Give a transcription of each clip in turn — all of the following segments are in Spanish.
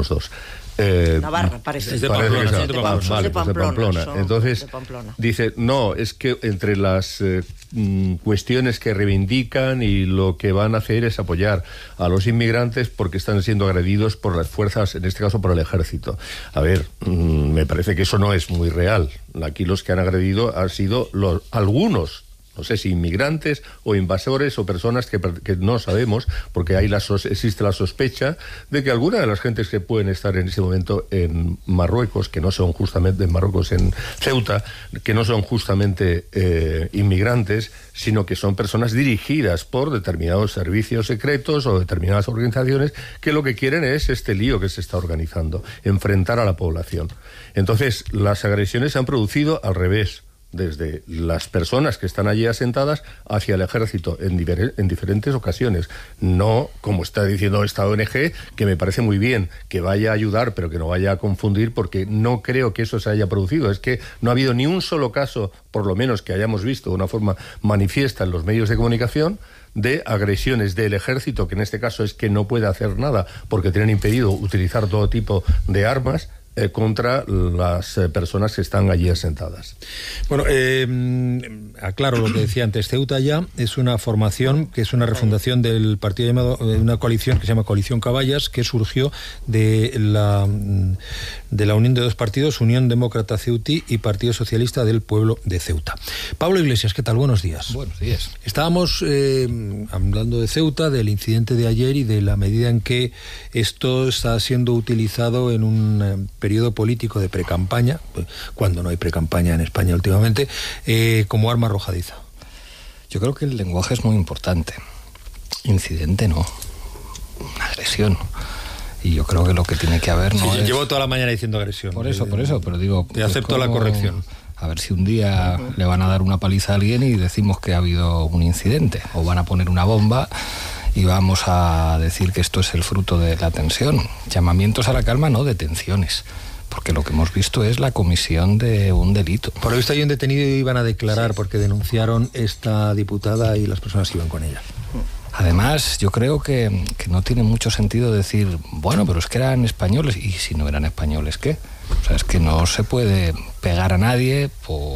los dos. Navarra, parece. Es de Pamplona. Son de Pamplona. Entonces, dice, no, es que entre las cuestiones que reivindican y lo que van a hacer es apoyar a los inmigrantes porque están siendo agredidos por las fuerzas, en este caso por el ejército. A ver, me parece que eso no es muy real. Aquí los que han agredido han sido algunos, no sé si inmigrantes o invasores o personas que no sabemos, porque hay existe la sospecha de que alguna de las gentes que pueden estar en ese momento en Marruecos, que no son justamente en Marruecos, en Ceuta, que no son justamente inmigrantes, sino que son personas dirigidas por determinados servicios secretos o determinadas organizaciones que lo que quieren es este lío que se está organizando, enfrentar a la población. Entonces, las agresiones se han producido al revés, desde las personas que están allí asentadas hacia el ejército en diferentes ocasiones. No, como está diciendo esta ONG, que me parece muy bien que vaya a ayudar, pero que no vaya a confundir, porque no creo que eso se haya producido. Es que no ha habido ni un solo caso, por lo menos que hayamos visto de una forma manifiesta en los medios de comunicación, de agresiones del ejército, que en este caso es que no puede hacer nada porque tienen impedido utilizar todo tipo de armas, contra las personas que están allí asentadas. Bueno, aclaro lo que decía antes. Ceuta ya es una formación que es una refundación del partido llamado, una coalición que se llama Coalición Caballas, que surgió de la unión de dos partidos, Unión Demócrata Ceutí y Partido Socialista del Pueblo de Ceuta. Pablo Iglesias, ¿qué tal? Buenos días. Buenos días. Estábamos hablando de Ceuta, del incidente de ayer y de la medida en que esto está siendo utilizado en un periodo político de precampaña, cuando no hay precampaña en España últimamente, como arma arrojadiza. Yo creo que el lenguaje es muy importante. Incidente no, agresión. Y yo creo que lo que tiene que haber no es... Llevo toda la mañana diciendo agresión. Por eso, pero digo... Te acepto la corrección. A ver si un día le van a dar una paliza a alguien y decimos que ha habido un incidente, o van a poner una bomba y vamos a decir que esto es el fruto de la tensión. Llamamientos a la calma, no detenciones, porque lo que hemos visto es la comisión de un delito. Por lo visto hay un detenido y iban a declarar porque denunciaron esta diputada y las personas que iban con ella. Además, yo creo que no tiene mucho sentido decir, bueno, pero es que eran españoles, y si no eran españoles, ¿qué? O sea, es que no se puede pegar a nadie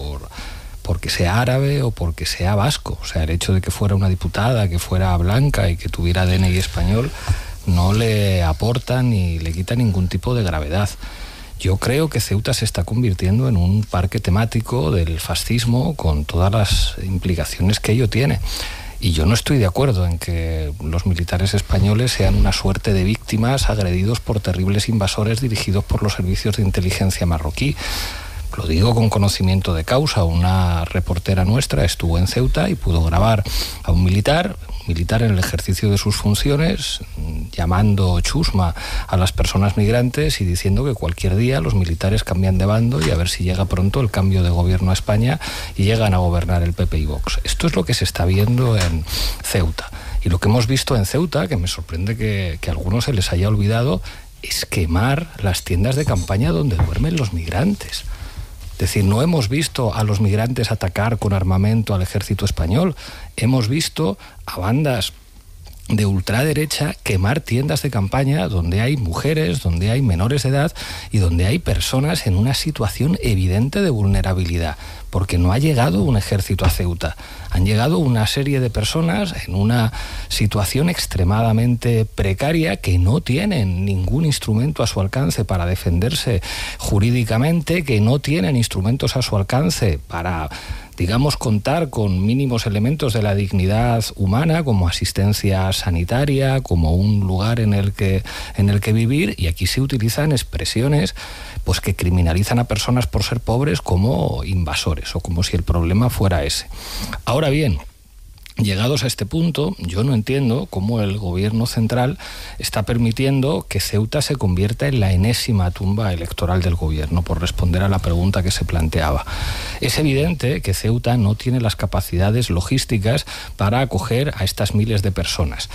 porque sea árabe o porque sea vasco. O sea, el hecho de que fuera una diputada, que fuera blanca y que tuviera DNI español, no le aporta ni le quita ningún tipo de gravedad. Yo creo que Ceuta se está convirtiendo en un parque temático del fascismo con todas las implicaciones que ello tiene. Y yo no estoy de acuerdo en que los militares españoles sean una suerte de víctimas agredidos por terribles invasores dirigidos por los servicios de inteligencia marroquí. Lo digo con conocimiento de causa. Una reportera nuestra estuvo en Ceuta y pudo grabar a un militar en el ejercicio de sus funciones, llamando chusma a las personas migrantes y diciendo que cualquier día los militares cambian de bando y a ver si llega pronto el cambio de gobierno a España y llegan a gobernar el PP y Vox. Esto es lo que se está viendo en Ceuta. Y lo que hemos visto en Ceuta, que me sorprende que a algunos se les haya olvidado, es quemar las tiendas de campaña donde duermen los migrantes. Es decir, no hemos visto a los migrantes atacar con armamento al ejército español, hemos visto a bandas de ultraderecha quemar tiendas de campaña donde hay mujeres, donde hay menores de edad y donde hay personas en una situación evidente de vulnerabilidad, porque no ha llegado un ejército a Ceuta, han llegado una serie de personas en una situación extremadamente precaria que no tienen ningún instrumento a su alcance para defenderse jurídicamente, que no tienen instrumentos a su alcance para, digamos, contar con mínimos elementos de la dignidad humana, como asistencia sanitaria, como un lugar en el que vivir, y aquí se utilizan expresiones pues que criminalizan a personas por ser pobres como invasores, o como si el problema fuera ese. Ahora bien, llegados a este punto, yo no entiendo cómo el gobierno central está permitiendo que Ceuta se convierta en la enésima tumba electoral del gobierno, por responder a la pregunta que se planteaba. Es evidente que Ceuta no tiene las capacidades logísticas para acoger a estas miles de personas.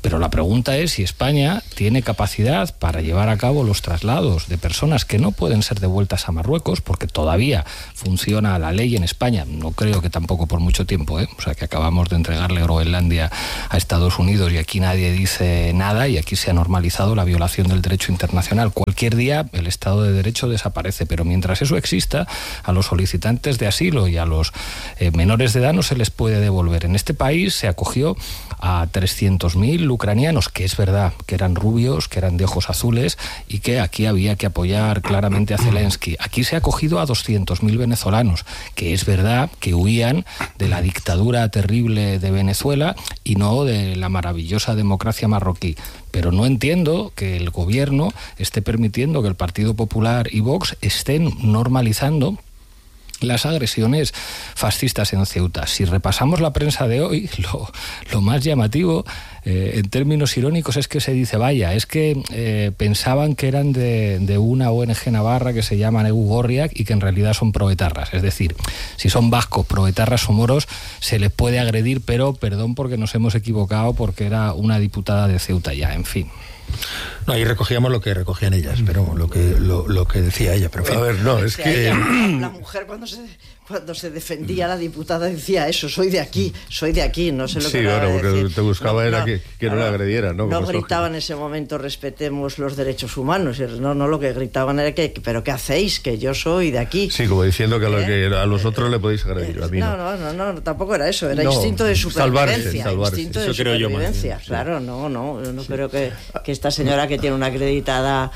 Pero la pregunta es si España tiene capacidad para llevar a cabo los traslados de personas que no pueden ser devueltas a Marruecos, porque todavía funciona la ley en España, no creo que tampoco por mucho tiempo, o sea, que acabamos de entregarle Groenlandia a Estados Unidos y aquí nadie dice nada y aquí se ha normalizado la violación del derecho internacional. Cualquier día el Estado de Derecho desaparece, pero mientras eso exista, a los solicitantes de asilo y a los menores de edad no se les puede devolver. En este país se acogió a 300.000 ucranianos, que es verdad que eran rubios, que eran de ojos azules y que aquí había que apoyar claramente a Zelensky. Aquí se ha acogido a 200.000 venezolanos, que es verdad que huían de la dictadura terrible de Venezuela y no de la maravillosa democracia marroquí. Pero no entiendo que el gobierno esté permitiendo que el Partido Popular y Vox estén normalizando las agresiones fascistas en Ceuta. Si repasamos la prensa de hoy, lo más llamativo, en términos irónicos, es que se dice, vaya, es que pensaban que eran de una ONG navarra que se llama Negu Gorriak y que en realidad son proetarras. Es decir, si son vascos, proetarras o moros, se les puede agredir, pero perdón porque nos hemos equivocado porque era una diputada de Ceuta ya, en fin. No, ahí recogíamos lo que recogían ellas, pero lo que decía ella. Pero a ver, no, es que la mujer cuando se defendía, la diputada decía eso, soy de aquí, no sé lo que era. Sí, bueno, porque te buscaba era que no la agredieran, ¿no? No gritaba en ese momento respetemos los derechos humanos, no, lo que gritaban era que pero ¿qué hacéis? Que yo soy de aquí. Sí, como diciendo que a los otros le podéis agredir, a mí no, tampoco era eso, era instinto de supervivencia. Salvarse. Instinto de supervivencia, claro, no creo que esta señora que tiene una acreditada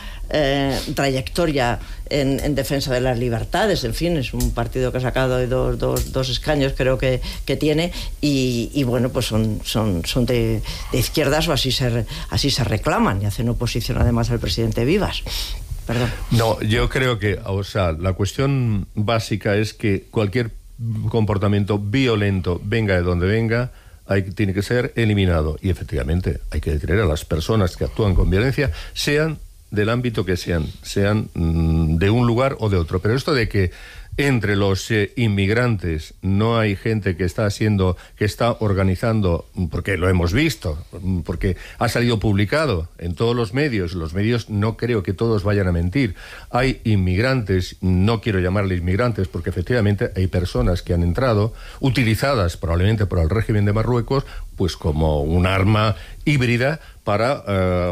trayectoria en defensa de las libertades, en fin, es un partido que ha sacado de dos escaños, creo que tiene, y bueno, pues son de izquierdas, o así se reclaman, y hacen oposición además al presidente Vivas. Perdón. No, yo creo que, o sea, la cuestión básica es que cualquier comportamiento violento, venga de donde venga, tiene que ser eliminado, y efectivamente hay que detener a las personas que actúan con violencia, sean del ámbito que sean de un lugar o de otro. Pero esto de que entre los inmigrantes no hay gente que está organizando, porque lo hemos visto, porque ha salido publicado en todos los medios no creo que todos vayan a mentir. Hay inmigrantes, no quiero llamarles inmigrantes, porque efectivamente hay personas que han entrado, utilizadas probablemente por el régimen de Marruecos, pues como un arma híbrida para,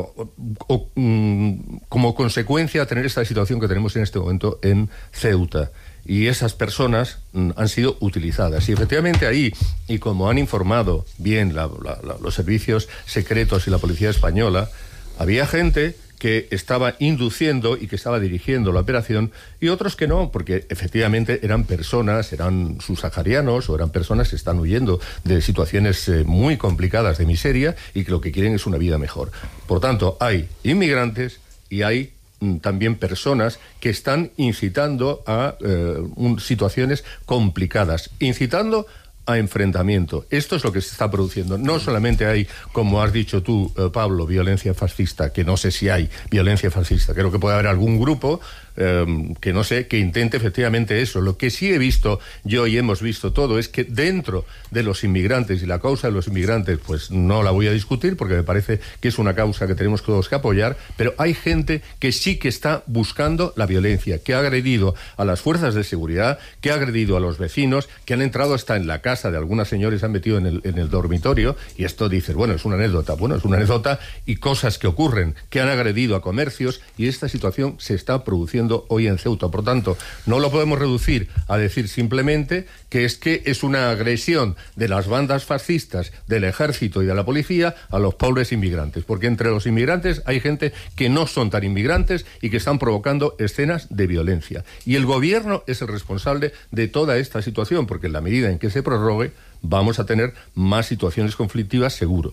como consecuencia, tener esta situación que tenemos en este momento en Ceuta. Y esas personas han sido utilizadas. Y efectivamente ahí, y como han informado bien los servicios secretos y la policía española, había gente que estaba induciendo y que estaba dirigiendo la operación, y otros que no, porque efectivamente eran subsaharianos o eran personas que están huyendo de situaciones muy complicadas de miseria y que lo que quieren es una vida mejor. Por tanto, hay inmigrantes y hay también personas que están incitando a situaciones complicadas, incitando a enfrentamiento. Esto es lo que se está produciendo. No solamente hay, como has dicho tú, Pablo, violencia fascista, que no sé si hay violencia fascista, creo que puede haber algún grupo que no sé, que intente efectivamente eso. Lo que sí he visto yo y hemos visto todo es que dentro de los inmigrantes y la causa de los inmigrantes, pues no la voy a discutir porque me parece que es una causa que tenemos todos que apoyar, pero hay gente que sí que está buscando la violencia, que ha agredido a las fuerzas de seguridad, que ha agredido a los vecinos, que han entrado hasta en la casa de algunas señores, han metido en el dormitorio, y esto dices, bueno, es una anécdota. Bueno, es una anécdota y cosas que ocurren, que han agredido a comercios, y esta situación se está produciendo hoy en Ceuta. Por tanto, no lo podemos reducir a decir simplemente que es una agresión de las bandas fascistas, del ejército y de la policía a los pobres inmigrantes, porque entre los inmigrantes hay gente que no son tan inmigrantes y que están provocando escenas de violencia. Y el gobierno es el responsable de toda esta situación, porque en la medida en que se prorrogue, vamos a tener más situaciones conflictivas seguro.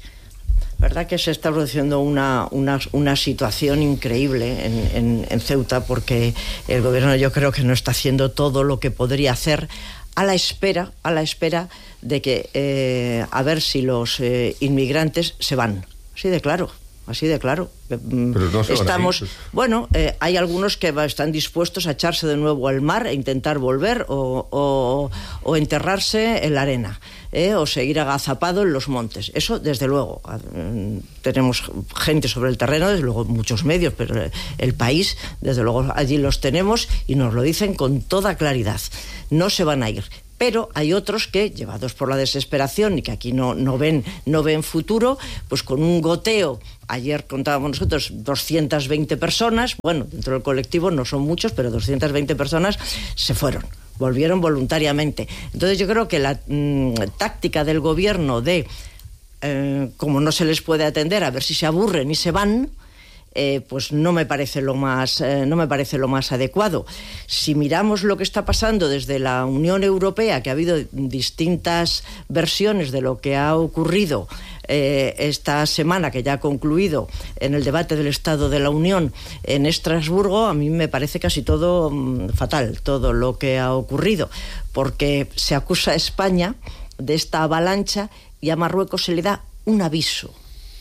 Verdad que se está produciendo una situación increíble en Ceuta, porque el gobierno, yo creo que no está haciendo todo lo que podría hacer, a la espera de que a ver si los inmigrantes se van. Sí, de claro. así de claro. Pero no se estamos, van a ir. bueno, hay algunos que están dispuestos a echarse de nuevo al mar e intentar volver o enterrarse en la arena, o seguir agazapado en los montes. Eso, desde luego. Tenemos gente sobre el terreno, desde luego muchos medios, pero el país, desde luego, allí los tenemos y nos lo dicen con toda claridad. No se van a ir. Pero hay otros que, llevados por la desesperación y que aquí no ven futuro, pues con un goteo. Ayer contábamos nosotros 220 personas, bueno, dentro del colectivo no son muchos, pero 220 personas se fueron, volvieron voluntariamente. Entonces yo creo que la táctica del gobierno de, como no se les puede atender, a ver si se aburren y se van, pues no me parece lo más adecuado. Si miramos lo que está pasando desde la Unión Europea, que ha habido distintas versiones de lo que ha ocurrido esta semana, que ya ha concluido en el debate del Estado de la Unión en Estrasburgo, a mí me parece casi todo fatal, todo lo que ha ocurrido, porque se acusa a España de esta avalancha y a Marruecos se le da un aviso,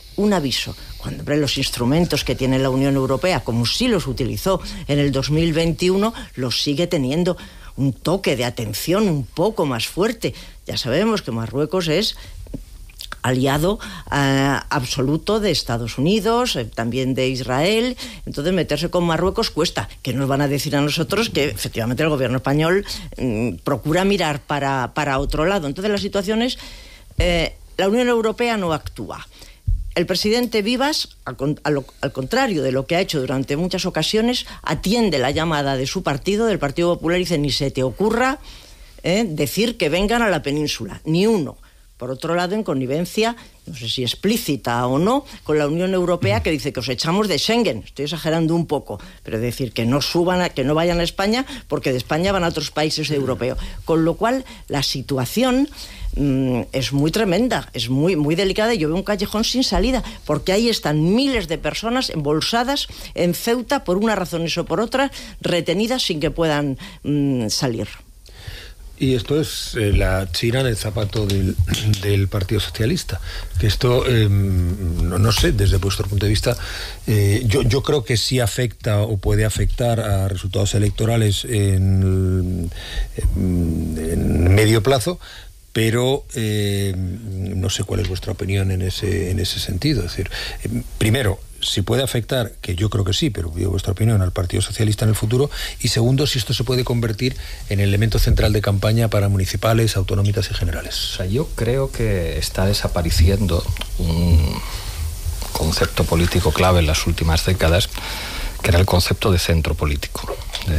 cuando los instrumentos que tiene la Unión Europea, como sí los utilizó en el 2021, los sigue teniendo. Un toque de atención un poco más fuerte. Ya sabemos que Marruecos es aliado absoluto de Estados Unidos, también de Israel. Entonces meterse con Marruecos cuesta. ¿Qué nos van a decir a nosotros? Que efectivamente el gobierno español procura mirar para otro lado. Entonces la situación es, la Unión Europea no actúa. El presidente Vivas, al contrario de lo que ha hecho durante muchas ocasiones, atiende la llamada de su partido, del Partido Popular, y dice: ni se te ocurra decir que vengan a la península, ni uno. Por otro lado, en connivencia, no sé si explícita o no, con la Unión Europea, que dice que os echamos de Schengen. Estoy exagerando un poco, pero es decir, que no vayan a España, porque de España van a otros países europeos. Con lo cual, la situación es muy tremenda, es muy, muy delicada, y yo veo un callejón sin salida, porque ahí están miles de personas embolsadas en Ceuta por unas razones o por otras, retenidas sin que puedan salir. Y esto es la china en el zapato del Partido Socialista. Que esto, no sé, desde vuestro punto de vista, yo creo que sí afecta o puede afectar a resultados electorales en medio plazo, pero no sé cuál es vuestra opinión en ese sentido. Es decir, primero, si puede afectar, que yo creo que sí, pero pido vuestra opinión, al Partido Socialista en el futuro, y segundo, si esto se puede convertir en el elemento central de campaña para municipales, autonómicas y generales. O sea, yo creo que está desapareciendo un concepto político clave en las últimas décadas, que era el concepto de centro político,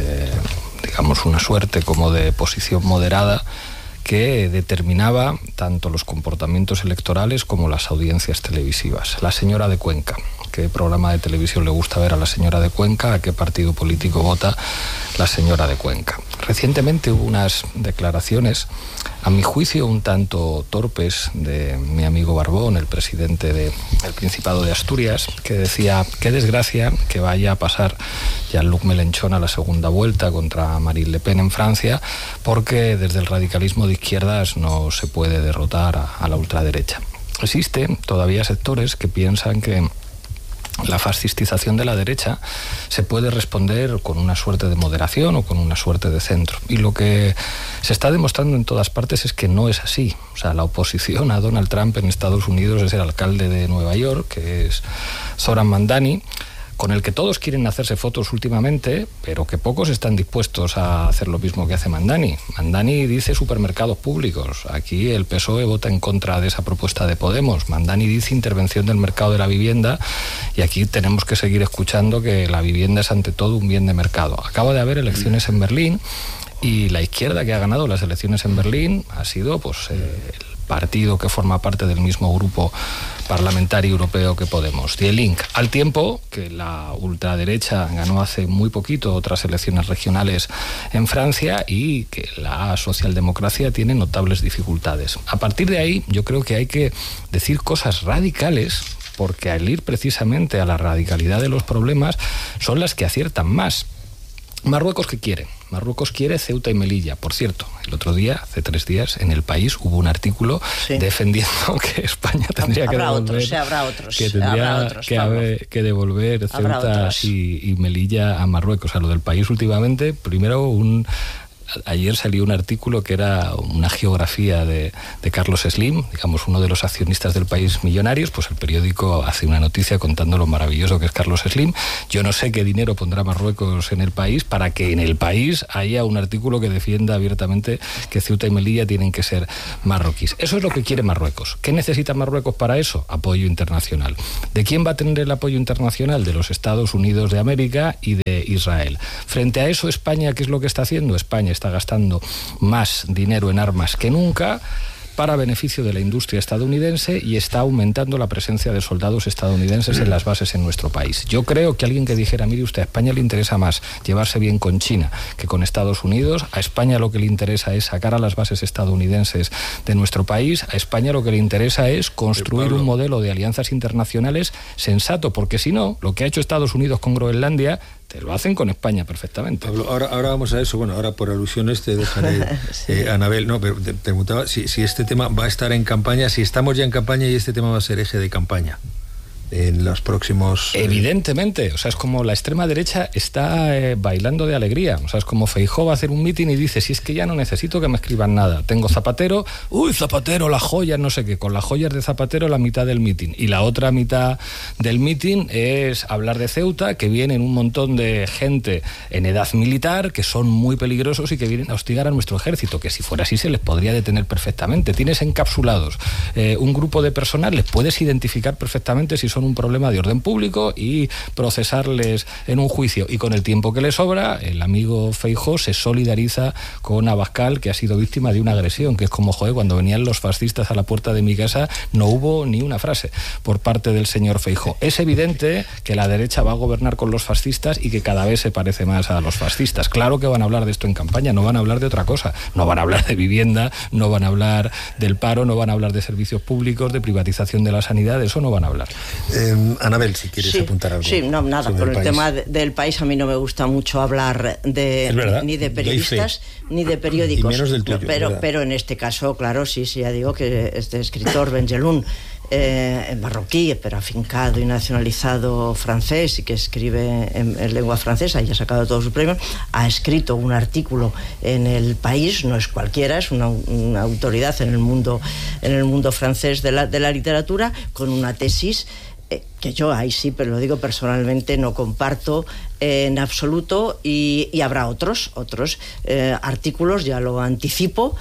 digamos una suerte como de posición moderada que determinaba tanto los comportamientos electorales como las audiencias televisivas. La señora de Cuenca. ¿Qué programa de televisión le gusta ver a la señora de Cuenca? ¿A qué partido político vota la señora de Cuenca? Recientemente hubo unas declaraciones, a mi juicio un tanto torpes, de mi amigo Barbón, el presidente del Principado de Asturias, que decía: qué desgracia que vaya a pasar Jean-Luc Mélenchon a la segunda vuelta contra Marine Le Pen en Francia, porque desde el radicalismo de izquierdas no se puede derrotar a la ultraderecha. Existen todavía sectores que piensan que la fascistización de la derecha se puede responder con una suerte de moderación o con una suerte de centro. Y lo que se está demostrando en todas partes es que no es así. O sea, la oposición a Donald Trump en Estados Unidos es el alcalde de Nueva York, que es Zoran Mandani, con el que todos quieren hacerse fotos últimamente, pero que pocos están dispuestos a hacer lo mismo que hace Mandani. Mandani dice supermercados públicos. Aquí el PSOE vota en contra de esa propuesta de Podemos. Mandani dice intervención del mercado de la vivienda, y aquí tenemos que seguir escuchando que la vivienda es ante todo un bien de mercado. Acaba de haber elecciones en Berlín, y la izquierda que ha ganado las elecciones en Berlín ha sido el partido que forma parte del mismo grupo parlamentario europeo que Podemos, Die Linke, al tiempo que la ultraderecha ganó hace muy poquito otras elecciones regionales en Francia, y que la socialdemocracia tiene notables dificultades. A partir de ahí, yo creo que hay que decir cosas radicales, porque al ir precisamente a la radicalidad de los problemas son las que aciertan más. Marruecos, ¿qué quiere? Marruecos quiere Ceuta y Melilla. Por cierto, el otro día, hace 3 días, en El País hubo un artículo defendiendo que España tendría que devolver... Habrá otros. Que tendría que devolver Ceuta y Melilla a Marruecos. A lo del País últimamente, primero ayer salió un artículo que era una geografía de Carlos Slim, digamos uno de los accionistas del País millonarios. Pues el periódico hace una noticia contando lo maravilloso que es Carlos Slim. Yo no sé qué dinero pondrá Marruecos en El País para que en El País haya un artículo que defienda abiertamente que Ceuta y Melilla tienen que ser marroquíes. Eso es lo que quiere Marruecos. ¿Qué necesita Marruecos para eso? Apoyo internacional. ¿De quién va a tener el apoyo internacional? De los Estados Unidos de América y de Israel. Frente a eso, España, ¿qué es lo que está haciendo? España está gastando más dinero en armas que nunca para beneficio de la industria estadounidense y está aumentando la presencia de soldados estadounidenses en las bases en nuestro país. Yo creo que alguien que dijera, mire usted, a España le interesa más llevarse bien con China que con Estados Unidos, a España lo que le interesa es sacar a las bases estadounidenses de nuestro país, a España lo que le interesa es construir un modelo de alianzas internacionales sensato, porque si no, lo que ha hecho Estados Unidos con Groenlandia, lo hacen con España perfectamente. Pablo, ahora vamos a eso. Bueno, ahora por alusiones te dejaré, Anabel. No, pero te preguntaba si este tema va a estar en campaña, si estamos ya en campaña y este tema va a ser eje de campaña en los próximos... Evidentemente, o sea, es como la extrema derecha está bailando de alegría, o sea, es como Feijóo va a hacer un mitin y dice, si es que ya no necesito que me escriban nada, tengo Zapatero, Zapatero, las joyas, no sé qué, con las joyas de Zapatero la mitad del mitin, y la otra mitad del mitin es hablar de Ceuta, que vienen un montón de gente en edad militar, que son muy peligrosos y que vienen a hostigar a nuestro ejército, que si fuera así se les podría detener perfectamente. Tienes encapsulados un grupo de personas, les puedes identificar perfectamente si son un problema de orden público y procesarles en un juicio, y con el tiempo que le sobra el amigo Feijóo se solidariza con Abascal, que ha sido víctima de una agresión, que es como, cuando venían los fascistas a la puerta de mi casa no hubo ni una frase por parte del señor Feijóo. Es evidente que la derecha va a gobernar con los fascistas y que cada vez se parece más a los fascistas. Claro que van a hablar de esto en campaña, no van a hablar de otra cosa, no van a hablar de vivienda, no van a hablar del paro, no van a hablar de servicios públicos, de privatización de la sanidad, de eso no van a hablar. Anabel, si quieres apuntar algo. Sí, no, nada, por el tema del país a mí no me gusta mucho hablar ni de periodistas ni de periódicos. Y menos del tuyo, pero en este caso, claro, sí, ya digo que este escritor Benjeloun, marroquí, pero afincado y nacionalizado francés y que escribe en lengua francesa y ha sacado todos sus premios, ha escrito un artículo en El País, no es cualquiera, es una autoridad en el mundo francés de la literatura, con una tesis que yo ahí sí, pero lo digo personalmente, no comparto en absoluto, y habrá otros artículos, ya lo anticipo,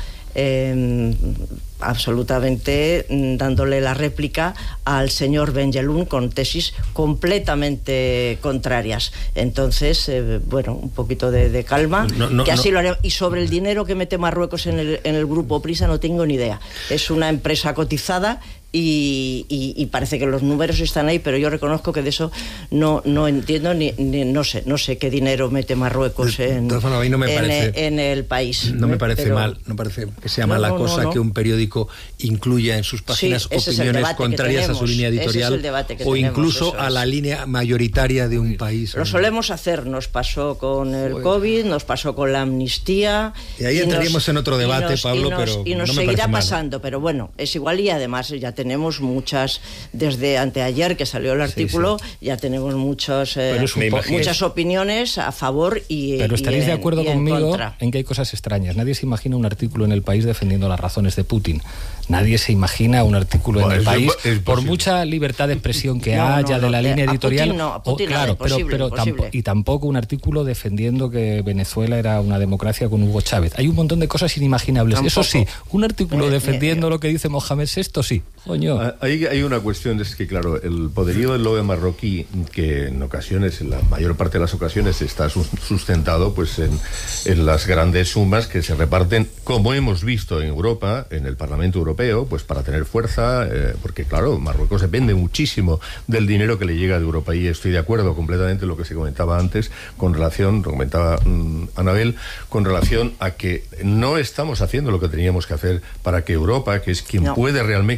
absolutamente dándole la réplica al señor Benjeloun con tesis completamente contrarias. Entonces, un poquito de calma, así lo haré. Y sobre el dinero que mete Marruecos en el grupo Prisa no tengo ni idea. Es una empresa cotizada y parece que los números están ahí, pero yo reconozco que de eso no entiendo ni no sé qué dinero mete Marruecos en El País. No me parece mal, no parece que sea mala cosa que un periódico incluya en sus páginas opiniones contrarias a su línea editorial o incluso a la línea mayoritaria de un país. Lo solemos hacer, nos pasó con el COVID, nos pasó con la amnistía. Y ahí entraríamos en otro debate, Pablo, pero y nos no me seguirá parece pasando, pero bueno, es igual, y además ya tenemos muchas, desde anteayer que salió el artículo, ya tenemos muchas opiniones a favor y pero estaréis de acuerdo conmigo contra. En que hay cosas extrañas. Nadie se imagina un artículo en El País defendiendo las razones de Putin. Nadie se imagina un artículo en El País, por mucha libertad de expresión que haya de la línea editorial. Putin tampoco un artículo defendiendo que Venezuela era una democracia con Hugo Chávez. Hay un montón de cosas inimaginables. Tampoco. Eso sí, un artículo defendiendo lo que dice Mohamed VI, sí. Coño. Hay una cuestión, es que claro, el poderío del lobby marroquí, que en ocasiones, en la mayor parte de las ocasiones, está sustentado pues en las grandes sumas que se reparten, como hemos visto en Europa, en el Parlamento Europeo, pues para tener fuerza, porque claro, Marruecos depende muchísimo del dinero que le llega de Europa, y estoy de acuerdo completamente en lo que se comentaba antes, lo comentaba Anabel, con relación a que no estamos haciendo lo que teníamos que hacer para que Europa, que es quien puede realmente, quien tiene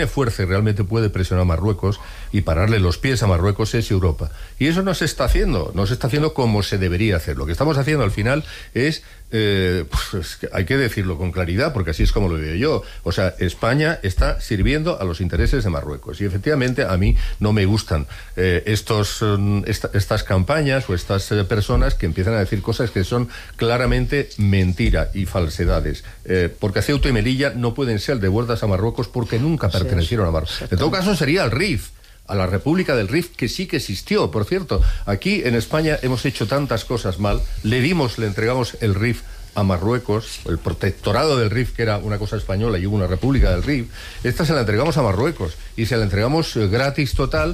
fuerza y realmente puede presionar a Marruecos y pararle los pies a Marruecos es Europa. Y eso no se está haciendo como se debería hacer. Lo que estamos haciendo al final es hay que decirlo con claridad, porque así es como lo veo yo. O sea, España está sirviendo a los intereses de Marruecos. Y efectivamente a mí no me gustan estas campañas o estas personas que empiezan a decir cosas que son claramente mentira y falsedades. Porque Ceuta y Melilla no pueden ser devueltas a Marruecos porque nunca pertenecieron a Marruecos. En todo caso sería al Rif, a la República del Rif, que sí que existió. Por cierto, aquí en España hemos hecho tantas cosas mal, le entregamos el Rif a Marruecos, el protectorado del Rif, que era una cosa española y hubo una República del Rif, esta se la entregamos a Marruecos y se la entregamos gratis total,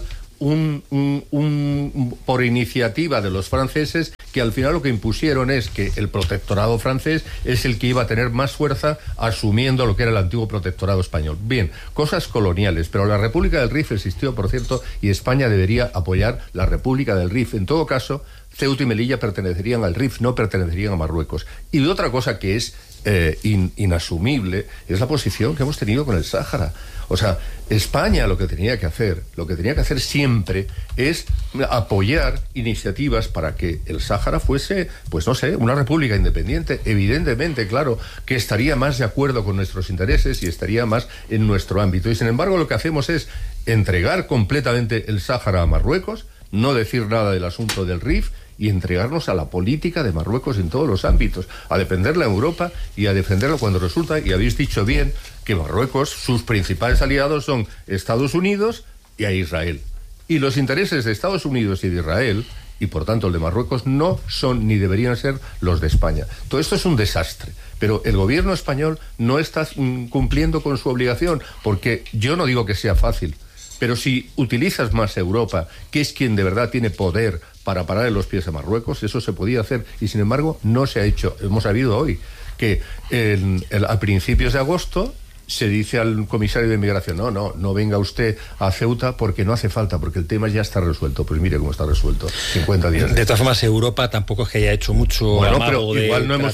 por iniciativa de los franceses, que al final lo que impusieron es que el protectorado francés es el que iba a tener más fuerza, asumiendo lo que era el antiguo protectorado español. Bien, cosas coloniales, pero la República del Rif existió, por cierto, y España debería apoyar la República del Rif. En todo caso, Ceuta y Melilla pertenecerían al Rif, no pertenecerían a Marruecos. Y de otra cosa que es inasumible es la posición que hemos tenido con el Sáhara. O sea, España lo que tenía que hacer siempre es apoyar iniciativas para que el Sáhara fuese, pues no sé, una república independiente. Evidentemente, claro, que estaría más de acuerdo con nuestros intereses y estaría más en nuestro ámbito. Y sin embargo, lo que hacemos es entregar completamente el Sáhara a Marruecos, no decir nada del asunto del Rif y entregarnos a la política de Marruecos en todos los ámbitos, a defenderla en Europa y a defenderla cuando resulta, y habéis dicho bien, que Marruecos, sus principales aliados son Estados Unidos y a Israel. Y los intereses de Estados Unidos y de Israel, y por tanto el de Marruecos, no son ni deberían ser los de España. Todo esto es un desastre. Pero el gobierno español no está cumpliendo con su obligación, porque yo no digo que sea fácil, pero si utilizas más a Europa, que es quien de verdad tiene poder para pararle los pies a Marruecos, eso se podía hacer, y sin embargo no se ha hecho. Hemos sabido hoy que a principios de agosto se dice al comisario de Inmigración, no venga usted a Ceuta porque no hace falta, porque el tema ya está resuelto. Pues mire cómo está resuelto, 50 días. De todas formas, Europa tampoco es que haya hecho mucho. Bueno, pero igual no hemos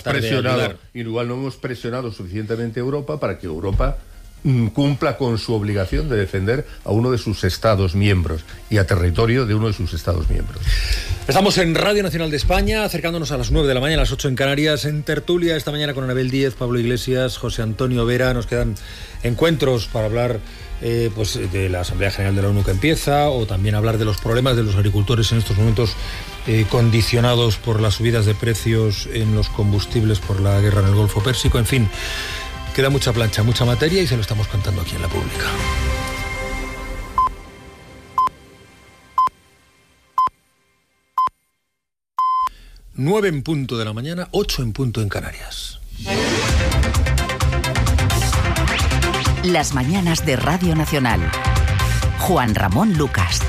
presionado suficientemente a Europa para que Europa cumpla con su obligación de defender a uno de sus Estados miembros y a territorio de uno de sus Estados miembros. Estamos en Radio Nacional de España, acercándonos a las 9 de la mañana, a las 8 en Canarias, en tertulia esta mañana con Anabel Díez, Pablo Iglesias, José Antonio Vera. Nos quedan encuentros para hablar de la Asamblea General de la ONU que empieza, o también hablar de los problemas de los agricultores en estos momentos condicionados por las subidas de precios en los combustibles por la guerra en el Golfo Pérsico. En fin, queda mucha plancha, mucha materia, y se lo estamos contando aquí en La Pública. Nueve en punto de la mañana, 8 en punto en Canarias. Las mañanas de Radio Nacional. Juan Ramón Lucas.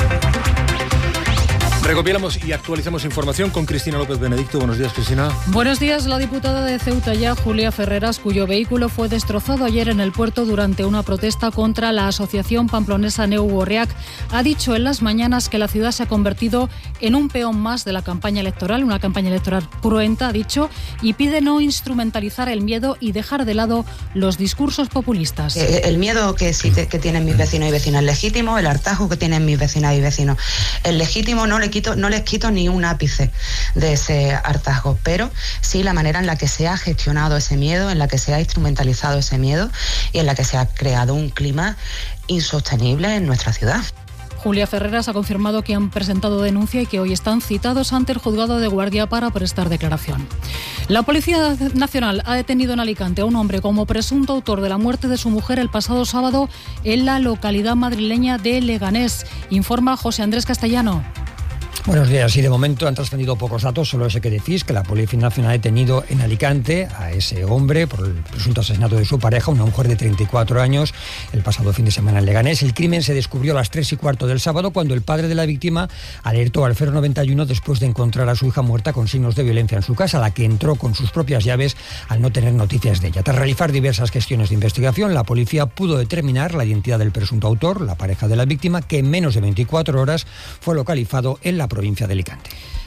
Recopilamos y actualizamos información con Cristina López Benedicto. Buenos días, Cristina. Buenos días. La diputada de Ceuta Ya, Julia Ferreras, cuyo vehículo fue destrozado ayer en el puerto durante una protesta contra la asociación pamplonesa Neu Gorriak, ha dicho en las mañanas que la ciudad se ha convertido en un peón más de la campaña electoral, una campaña electoral cruenta, ha dicho, y pide no instrumentalizar el miedo y dejar de lado los discursos populistas. El miedo que tienen mis vecinos y vecinas es legítimo, el hartazgo que tienen mis vecinas y vecinos es legítimo, no les quito ni un ápice de ese hartazgo, pero sí la manera en la que se ha gestionado ese miedo, en la que se ha instrumentalizado ese miedo y en la que se ha creado un clima insostenible en nuestra ciudad. Julia Ferreras ha confirmado que han presentado denuncia y que hoy están citados ante el juzgado de guardia para prestar declaración. La Policía Nacional ha detenido en Alicante a un hombre como presunto autor de la muerte de su mujer el pasado sábado en la localidad madrileña de Leganés. Informa José Andrés Castellano. Buenos días. Y de momento han trascendido pocos datos, solo ese que decís, que la Policía Nacional ha detenido en Alicante a ese hombre por el presunto asesinato de su pareja, una mujer de 34 años, el pasado fin de semana en Leganés. El crimen se descubrió a las 3:15 del sábado, cuando el padre de la víctima alertó al 091 después de encontrar a su hija muerta con signos de violencia en su casa, a la que entró con sus propias llaves al no tener noticias de ella. Tras realizar diversas gestiones de investigación, la policía pudo determinar la identidad del presunto autor, la pareja de la víctima, que en menos de 24 horas fue localizado en la provincia de Alicante.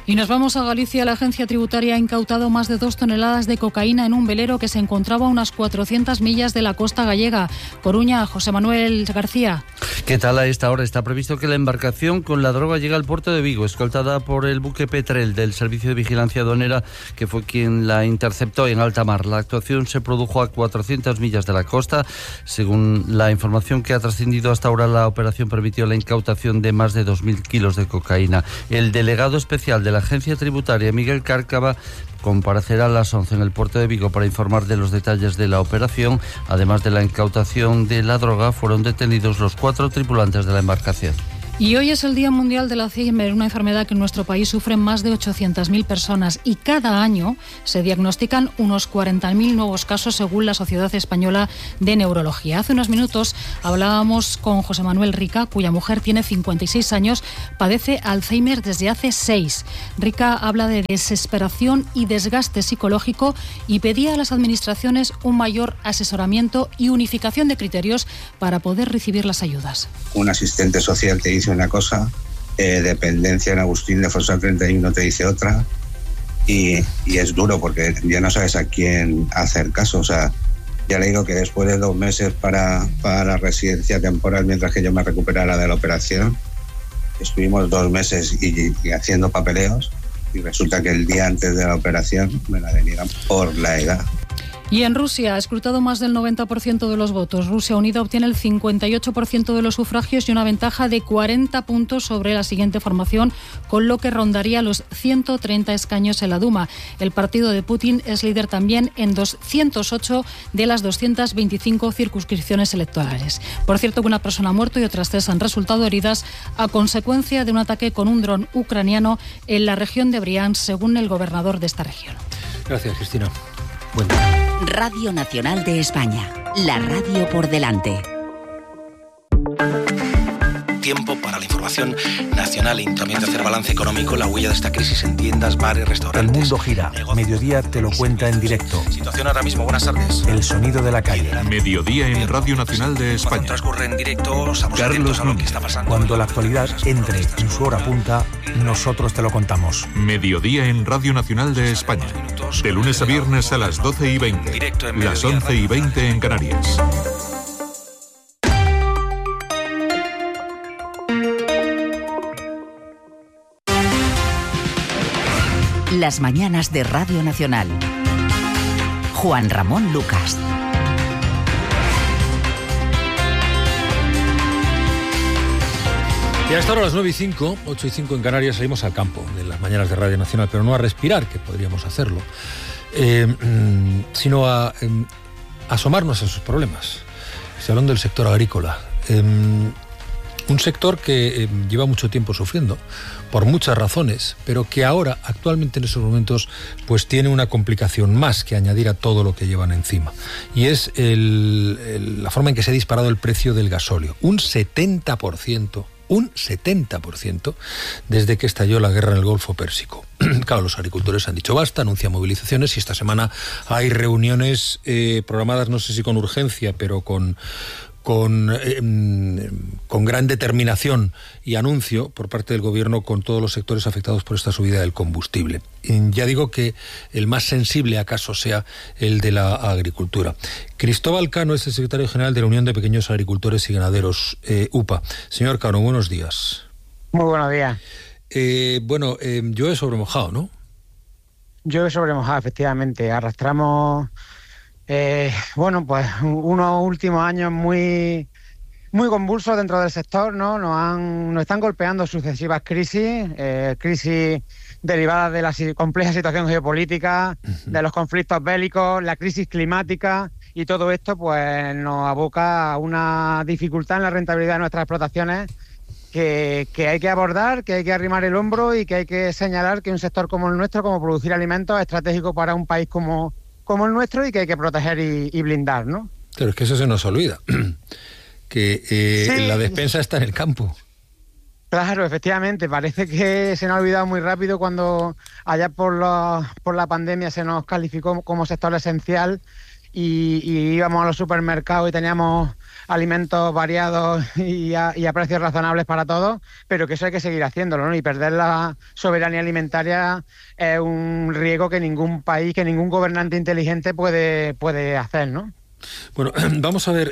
Y nos vamos a Galicia. La agencia tributaria ha incautado más de 2 toneladas de cocaína en un velero que se encontraba a unas 400 millas de la costa gallega. Coruña, José Manuel García. ¿Qué tal? A esta hora está previsto que la embarcación con la droga llegue al puerto de Vigo, escoltada por el buque Petrel del Servicio de Vigilancia Aduanera, que fue quien la interceptó en alta mar. La actuación se produjo a 400 millas de la costa. Según la información que ha trascendido hasta ahora, la operación permitió la incautación de más de 2.000 kilos de cocaína. El delegado especial de la agencia tributaria, Miguel Cárcava, comparecerá a las 11 en el puerto de Vigo para informar de los detalles de la operación. Además de la incautación de la droga, fueron detenidos los 4 tripulantes de la embarcación. Y hoy es el Día Mundial del Alzheimer, una enfermedad que en nuestro país sufren más de 800.000 personas y cada año se diagnostican unos 40.000 nuevos casos según la Sociedad Española de Neurología. Hace unos minutos hablábamos con José Manuel Rica, cuya mujer tiene 56 años, padece Alzheimer desde hace 6. Rica habla de desesperación y desgaste psicológico y pedía a las administraciones un mayor asesoramiento y unificación de criterios para poder recibir las ayudas. Un asistente social te dice una cosa, dependencia en Agustín de Fossa 31 te dice otra, y es duro porque ya no sabes a quién hacer caso. O sea, ya le digo que después de 2 meses para residencia temporal mientras que yo me recuperara de la operación, estuvimos 2 meses y haciendo papeleos, y resulta que el día antes de la operación me la deniegan por la edad. Y en Rusia ha escrutado más del 90% de los votos. Rusia Unida obtiene el 58% de los sufragios y una ventaja de 40 puntos sobre la siguiente formación, con lo que rondaría los 130 escaños en la Duma. El partido de Putin es líder también en 208 de las 225 circunscripciones electorales. Por cierto, que una persona ha muerto y otras 3 han resultado heridas a consecuencia de un ataque con un dron ucraniano en la región de Briansk, según el gobernador de esta región. Gracias, Cristina. Bueno. Radio Nacional de España, la radio por delante. Tiempo para la información nacional y también de hacer balance económico, la huella de esta crisis en tiendas, bares, restaurantes. El mundo gira. Mediodía te lo cuenta en directo. Situación ahora mismo, buenas tardes. El sonido de la calle. Mediodía en Radio Nacional de España. Transcurre en directo, estamos atentos a lo que está pasando. Cuando la actualidad entre en su hora punta, nosotros te lo contamos. Mediodía en Radio Nacional de España. De lunes a viernes a las 12:20. Las 11:20 en Canarias. Las mañanas de Radio Nacional. Juan Ramón Lucas. Y hasta ahora a las 9:05, 8:05 en Canarias, salimos al campo de las mañanas de Radio Nacional, pero no a respirar, que podríamos hacerlo, sino a asomarnos a sus problemas. Estoy hablando del sector agrícola. Un sector que lleva mucho tiempo sufriendo, por muchas razones, pero que ahora, actualmente en esos momentos, pues tiene una complicación más que añadir a todo lo que llevan encima. Y es la forma en que se ha disparado el precio del gasóleo. Un 70% desde que estalló la guerra en el Golfo Pérsico. Claro, los agricultores han dicho basta, anuncian movilizaciones y esta semana hay reuniones programadas, no sé si con urgencia, pero con gran determinación y anuncio por parte del Gobierno con todos los sectores afectados por esta subida del combustible. Ya digo que el más sensible acaso sea el de la agricultura. Cristóbal Cano es el secretario general de la Unión de Pequeños Agricultores y Ganaderos, UPA. Señor Cano, buenos días. Muy buenos días. Llueve sobre mojado, ¿no? Llueve sobre mojado, efectivamente. Arrastramos... pues unos últimos años muy convulsos dentro del sector, ¿no? Nos están golpeando sucesivas crisis derivadas de la compleja situación geopolítica, de los conflictos bélicos, la crisis climática, y todo esto pues nos aboca a una dificultad en la rentabilidad de nuestras explotaciones que hay que abordar, que hay que arrimar el hombro y que hay que señalar que un sector como el nuestro, como producir alimentos, es estratégico para un país como el nuestro y que hay que proteger y blindar, ¿no? Pero es que eso se nos olvida, que sí, la despensa está en el campo. Claro, efectivamente, parece que se nos ha olvidado muy rápido cuando allá por la pandemia se nos calificó como sector esencial y íbamos a los supermercados y teníamos alimentos variados y a precios razonables para todos, pero que eso hay que seguir haciéndolo, ¿no? Y perder la soberanía alimentaria es un riesgo que ningún país, que ningún gobernante inteligente puede hacer, ¿no? Bueno, vamos a ver,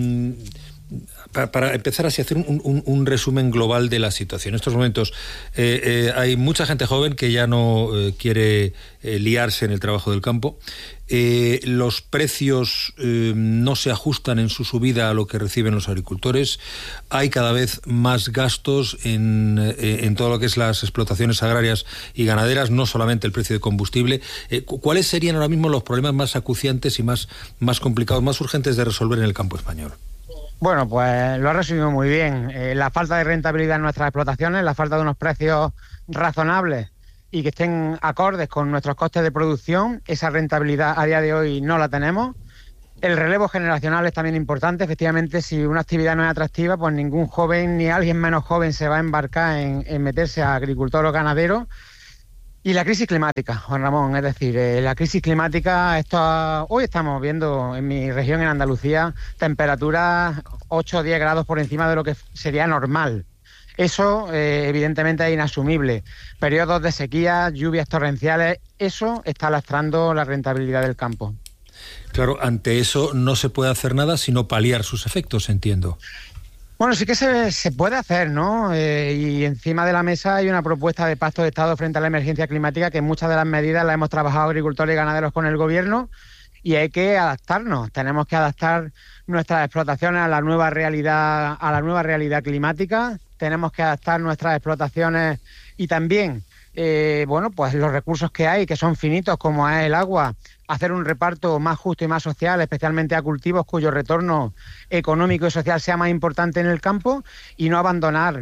para empezar así, hacer un resumen global de la situación. En estos momentos hay mucha gente joven que ya no quiere liarse en el trabajo del campo. Los precios no se ajustan en su subida a lo que reciben los agricultores. Hay cada vez más gastos en todo lo que es las explotaciones agrarias y ganaderas, no solamente el precio de combustible. ¿Cuáles serían ahora mismo los problemas más acuciantes y más complicados, más urgentes de resolver en el campo español? Bueno, pues lo ha resumido muy bien. La falta de rentabilidad en nuestras explotaciones, la falta de unos precios razonables y que estén acordes con nuestros costes de producción, esa rentabilidad a día de hoy no la tenemos. El relevo generacional es también importante. Efectivamente, si una actividad no es atractiva, pues ningún joven ni alguien menos joven se va a embarcar en meterse a agricultor o ganadero. Y la crisis climática, Juan Ramón, es decir, la crisis climática, hoy estamos viendo en mi región, en Andalucía, temperaturas 8 o 10 grados por encima de lo que sería normal. Eso, evidentemente, es inasumible. Periodos de sequía, lluvias torrenciales, eso está lastrando la rentabilidad del campo. Claro, ante eso no se puede hacer nada sino paliar sus efectos, entiendo. Bueno, sí que se puede hacer, ¿no? Y encima de la mesa hay una propuesta de pacto de Estado frente a la emergencia climática, que muchas de las medidas las hemos trabajado agricultores y ganaderos con el Gobierno, y hay que adaptarnos. Tenemos que adaptar nuestras explotaciones a la nueva realidad climática. Tenemos que adaptar nuestras explotaciones y también, pues los recursos que hay, que son finitos, como es el agua, hacer un reparto más justo y más social, especialmente a cultivos cuyo retorno económico y social sea más importante en el campo, y no abandonar,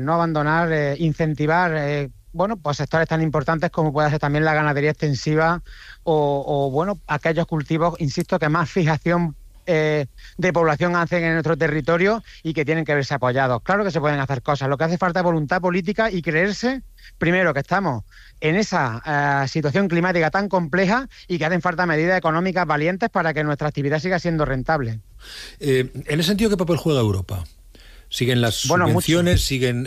incentivar pues sectores tan importantes como puede ser también la ganadería extensiva o aquellos cultivos, insisto, que más fijación de población hacen en nuestro territorio y que tienen que verse apoyados. Claro que se pueden hacer cosas, lo que hace falta es voluntad política y creerse, primero, que estamos en esa situación climática tan compleja y que hacen falta medidas económicas valientes para que nuestra actividad siga siendo rentable. En ese sentido, ¿qué papel juega Europa? ¿Siguen las subvenciones? Mucho. ¿Siguen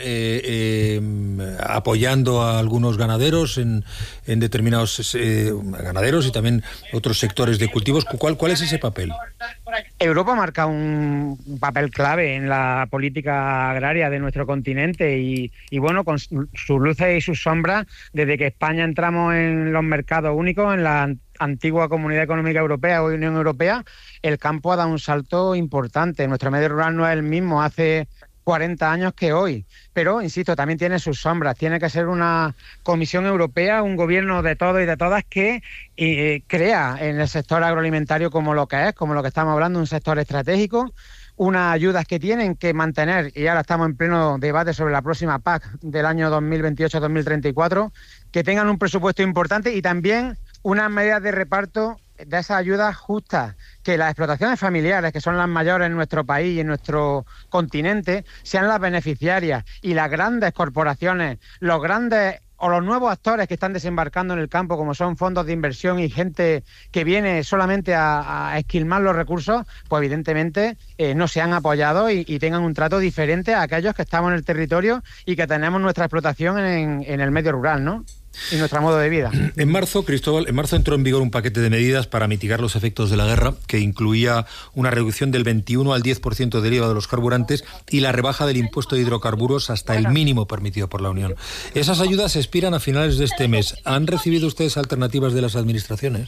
apoyando a algunos ganaderos en determinados ganaderos y también otros sectores de cultivos? ¿Cuál es ese papel? Europa marca un papel clave en la política agraria de nuestro continente y con sus luces y sus sombras, desde que España entramos en los mercados únicos, en la antigua Comunidad Económica Europea o Unión Europea, el campo ha dado un salto importante. Nuestro medio rural no es el mismo hace 40 años que hoy, pero, insisto, también tiene sus sombras. Tiene que ser una Comisión Europea, un gobierno de todos y de todas que crea en el sector agroalimentario como lo que estamos hablando, un sector estratégico, unas ayudas que tienen que mantener, y ahora estamos en pleno debate sobre la próxima PAC del año 2028-2034, que tengan un presupuesto importante y también unas medidas de reparto de esas ayudas justas, que las explotaciones familiares, que son las mayores en nuestro país y en nuestro continente, sean las beneficiarias, y las grandes corporaciones, los grandes o los nuevos actores que están desembarcando en el campo, como son fondos de inversión y gente que viene solamente a esquilmar los recursos, pues evidentemente no sean apoyados y tengan un trato diferente a aquellos que estamos en el territorio y que tenemos nuestra explotación en el medio rural, ¿no? Y nuestro modo de vida. En marzo, Cristóbal, entró en vigor un paquete de medidas para mitigar los efectos de la guerra, que incluía una reducción del 21 al 10% del IVA de los carburantes y la rebaja del impuesto de hidrocarburos hasta el mínimo permitido por la Unión. Esas ayudas expiran a finales de este mes. ¿Han recibido ustedes alternativas de las administraciones?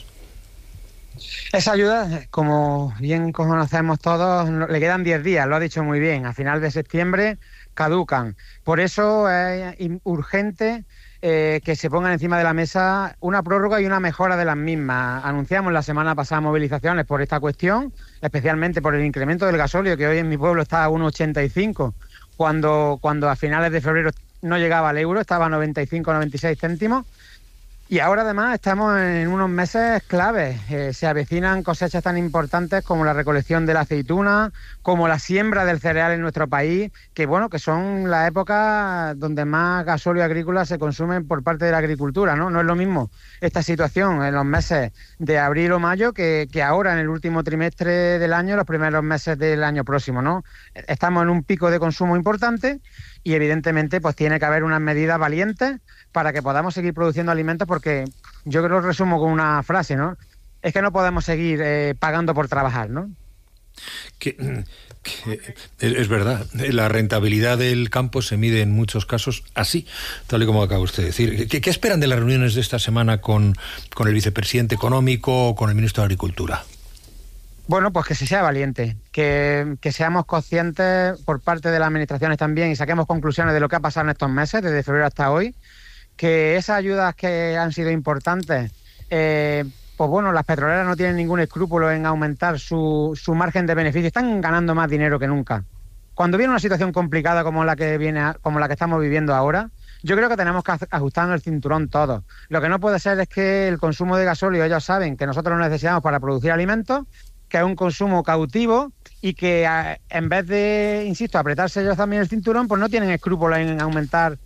Esa ayuda, como bien conocemos todos, le quedan 10 días, lo ha dicho muy bien. A final de septiembre caducan. Por eso es urgente que se pongan encima de la mesa una prórroga y una mejora de las mismas. Anunciamos la semana pasada movilizaciones por esta cuestión, especialmente por el incremento del gasóleo, que hoy en mi pueblo está a 1,85, cuando a finales de febrero no llegaba al euro, estaba a 95 96 céntimos. Y ahora además estamos en unos meses claves. Se avecinan cosechas tan importantes como la recolección de la aceituna, como la siembra del cereal en nuestro país, que son la época donde más gasóleo agrícola se consumen por parte de la agricultura, ¿no? No es lo mismo esta situación en los meses de abril o mayo que ahora en el último trimestre del año, los primeros meses del año próximo, ¿no? Estamos en un pico de consumo importante y evidentemente pues tiene que haber unas medidas valientes para que podamos seguir produciendo alimentos, porque yo creo que lo resumo con una frase, ¿no? Es que no podemos seguir pagando por trabajar, ¿no? Que es verdad, la rentabilidad del campo se mide en muchos casos así, tal y como acaba usted de decir. ¿Qué esperan de las reuniones de esta semana con el vicepresidente económico o con el ministro de Agricultura? Bueno, pues que se sea valiente, que seamos conscientes por parte de las administraciones también y saquemos conclusiones de lo que ha pasado en estos meses, desde febrero hasta hoy, que esas ayudas que han sido importantes, las petroleras no tienen ningún escrúpulo en aumentar su margen de beneficio, están ganando más dinero que nunca. Cuando viene una situación complicada como la que estamos viviendo ahora, yo creo que tenemos que ajustarnos el cinturón todos. Lo que no puede ser es que el consumo de gasóleo, ellos saben que nosotros lo necesitamos para producir alimentos, que es un consumo cautivo y que en vez de, insisto, apretarse ellos también el cinturón, pues no tienen escrúpulos en aumentar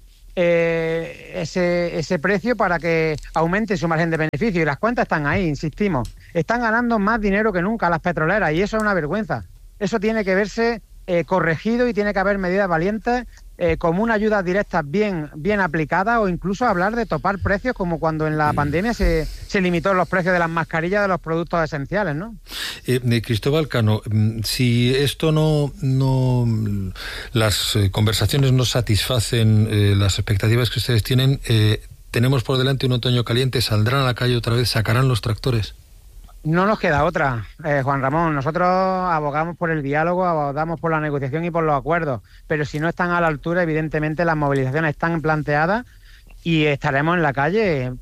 ese precio para que aumente su margen de beneficio. Y las cuentas están ahí, insistimos. Están ganando más dinero que nunca las petroleras y eso es una vergüenza. Eso tiene que verse corregido y tiene que haber medidas valientes como una ayuda directa bien aplicada, o incluso hablar de topar precios como cuando en la pandemia se limitó los precios de las mascarillas de los productos esenciales, ¿no? Cristóbal Cano, si esto no las conversaciones no satisfacen las expectativas que ustedes tienen, tenemos por delante un otoño caliente, ¿saldrán a la calle otra vez, sacarán los tractores? No nos queda otra, Juan Ramón. Nosotros abogamos por el diálogo, abogamos por la negociación y por los acuerdos, pero si no están a la altura, evidentemente las movilizaciones están planteadas y estaremos en la calle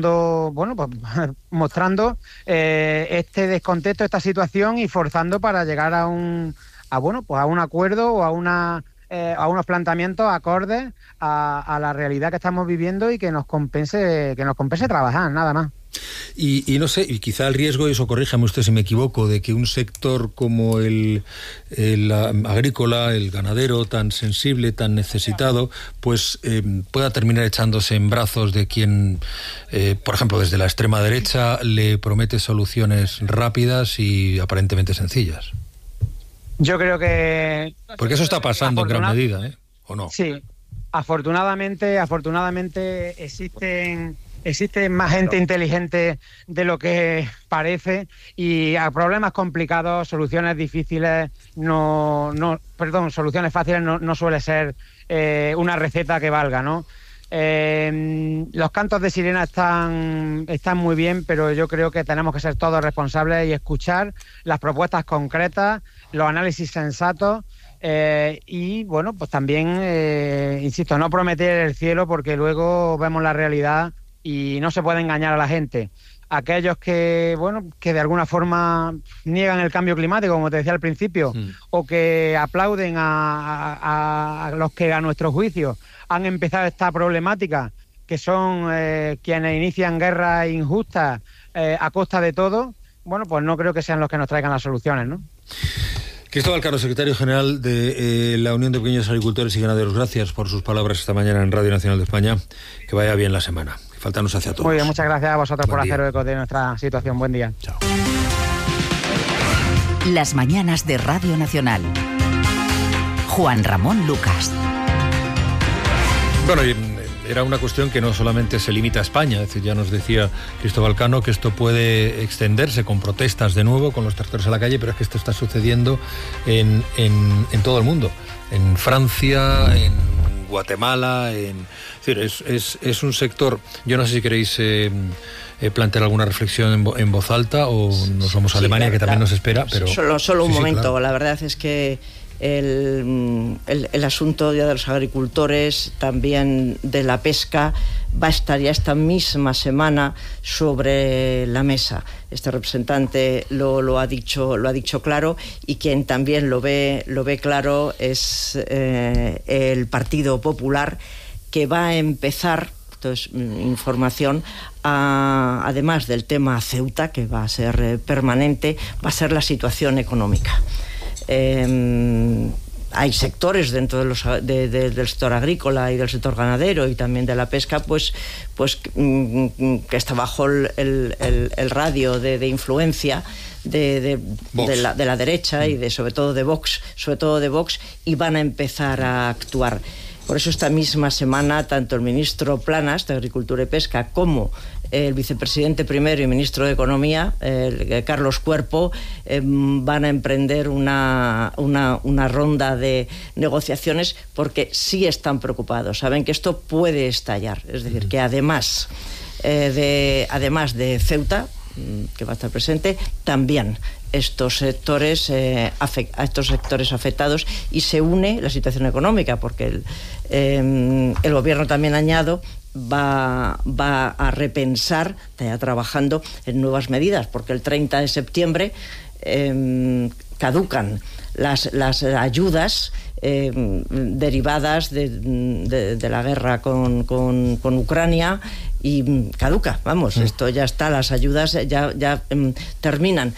mostrando este descontento, esta situación y forzando para llegar a un acuerdo o a unos planteamientos acordes a la realidad que estamos viviendo y que nos compense trabajar, nada más. Y no sé, y quizá el riesgo, y eso corríjame usted si me equivoco, de que un sector como el agrícola, el ganadero, tan sensible, tan necesitado, pues pueda terminar echándose en brazos de quien, por ejemplo, desde la extrema derecha le promete soluciones rápidas y aparentemente sencillas. Yo creo que... Porque eso está pasando en gran medida, ¿o no? Sí, afortunadamente existe más gente inteligente de lo que parece, y a problemas complicados, soluciones fáciles no suele ser una receta que valga, ¿no? Los cantos de sirena están muy bien, pero yo creo que tenemos que ser todos responsables y escuchar las propuestas concretas, los análisis sensatos. Y bueno, pues también, insisto, no prometer el cielo, porque luego vemos la realidad y no se puede engañar a la gente. Aquellos que de alguna forma niegan el cambio climático, como te decía al principio, o que aplauden a los que a nuestro juicio han empezado esta problemática, que son quienes inician guerras injustas a costa de todo, pues no creo que sean los que nos traigan las soluciones, ¿no? Cristóbal Cano, secretario general de la Unión de Pequeños Agricultores y Ganaderos, gracias por sus palabras esta mañana en Radio Nacional de España. Que vaya bien la semana. Que falta nos hace a todos. Muy bien, muchas gracias a vosotros por hacer eco de nuestra situación. Buen día. Chao. Las mañanas de Radio Nacional. Juan Ramón Lucas. Bueno, era una cuestión que no solamente se limita a España, es decir, ya nos decía Cristóbal Cano que esto puede extenderse con protestas de nuevo, con los tractores a la calle, pero es que esto está sucediendo en todo el mundo, en Francia, en Guatemala, es decir, es un sector. Yo no sé si queréis plantear alguna reflexión en voz alta, o nos vamos a Alemania, que también nos espera, pero solo un momento, claro. La verdad es que el asunto ya de los agricultores, también de la pesca, va a estar ya esta misma semana sobre la mesa. Este representante lo ha dicho claro, y quien también lo ve claro es el Partido Popular, que va a empezar Esto es información. Además del tema Ceuta, que va a ser permanente, va a ser la situación económica. Hay sectores dentro del sector agrícola y del sector ganadero y también de la pesca, pues que está bajo el radio de influencia de la derecha y sobre todo de Vox, y van a empezar a actuar. Por eso esta misma semana tanto el ministro Planas de Agricultura y Pesca como el vicepresidente primero y ministro de Economía, Carlos Cuerpo, van a emprender una ronda de negociaciones porque sí están preocupados. Saben que esto puede estallar. Es decir, que además de Ceuta, que va a estar presente, también estos sectores afectados, y se une la situación económica porque el gobierno, también añado, va a repensar, está trabajando en nuevas medidas, porque el 30 de septiembre caducan las ayudas derivadas de la guerra con Ucrania, y caduca, esto ya está, las ayudas ya terminan.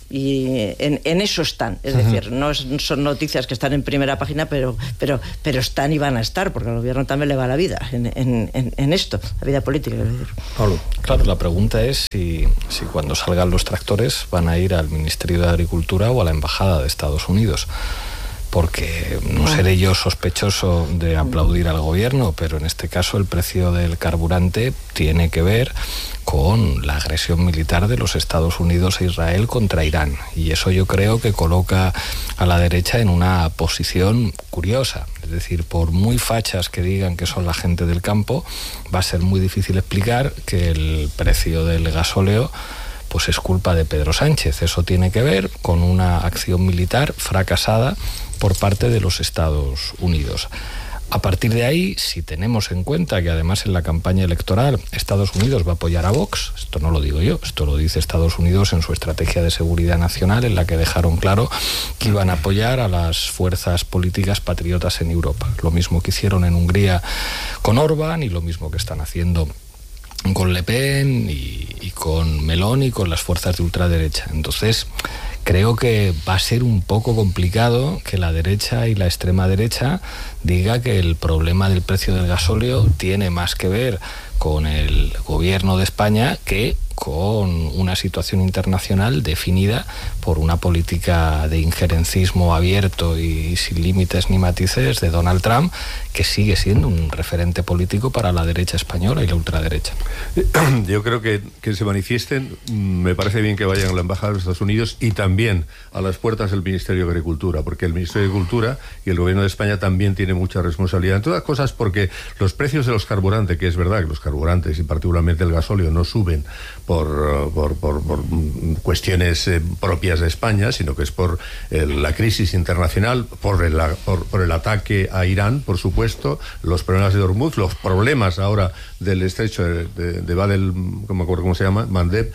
Y en eso están, es decir, no son noticias que están en primera página, pero están y van a estar, porque al gobierno también le va la vida en esto, la vida política. Pablo, claro, la pregunta es si cuando salgan los tractores van a ir al Ministerio de Agricultura o a la Embajada de Estados Unidos. Porque no seré yo sospechoso de aplaudir al gobierno, pero en este caso el precio del carburante tiene que ver con la agresión militar de los Estados Unidos e Israel contra Irán. Y eso yo creo que coloca a la derecha en una posición curiosa. Es decir, por muy fachas que digan que son la gente del campo, va a ser muy difícil explicar que el precio del gasóleo pues es culpa de Pedro Sánchez. Eso tiene que ver con una acción militar fracasada por parte de los Estados Unidos. A partir de ahí, si tenemos en cuenta que además en la campaña electoral Estados Unidos va a apoyar a Vox, esto no lo digo yo, esto lo dice Estados Unidos en su estrategia de seguridad nacional, en la que dejaron claro que iban a apoyar a las fuerzas políticas patriotas en Europa. Lo mismo que hicieron en Hungría con Orbán y lo mismo que están haciendo con Le Pen y con Meloni y con las fuerzas de ultraderecha. Entonces, creo que va a ser un poco complicado que la derecha y la extrema derecha diga que el problema del precio del gasóleo tiene más que ver con el gobierno de España que con una situación internacional definida por una política de injerencismo abierto y sin límites ni matices de Donald Trump, que sigue siendo un referente político para la derecha española y la ultraderecha. Yo creo que se manifiesten, me parece bien que vayan a la Embajada de los Estados Unidos y también a las puertas del Ministerio de Agricultura, porque el Ministerio de Agricultura y el Gobierno de España también tienen mucha responsabilidad. En todas cosas, porque los precios de los carburantes, que es verdad que los carburantes y particularmente el gasóleo no suben por cuestiones propias de España, sino que es por la crisis internacional, por el ataque a Irán, por supuesto, los problemas de Hormuz, los problemas ahora del estrecho de Bab el, no me acuerdo cómo se llama, Mandeb,